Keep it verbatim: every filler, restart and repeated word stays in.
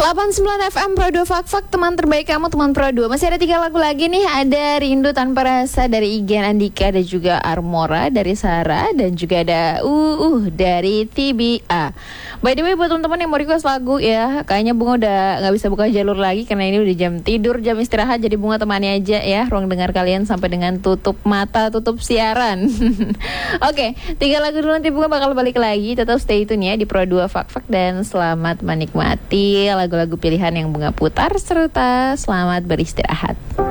delapan puluh sembilan F M Pro dua Fak Fak, teman terbaik kamu, teman Pro dua. Masih ada tiga lagu lagi nih. Ada Rindu Tanpa Rasa dari Igen Andika, ada juga Armora dari Sarah, dan juga ada Uh Uh dari T B A. By the way, buat teman-teman yang mau request lagu ya, kayaknya Bunga udah gak bisa buka jalur lagi karena ini udah jam tidur, jam istirahat. Jadi Bunga temani aja ya ruang dengar kalian sampai dengan tutup mata, tutup siaran. Oke, tiga lagu dulu, nanti Bunga bakal balik lagi. Tetap stay tune ya di Pro dua Fak Fak, dan selamat menikmati lagu-lagu pilihan yang Bunga putar, serta selamat beristirahat.